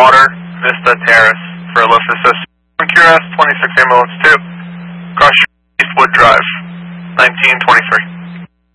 Water, Vista Terrace for a lift assist. QRS 26 Ambulance 2, across Eastwood Drive, 1923.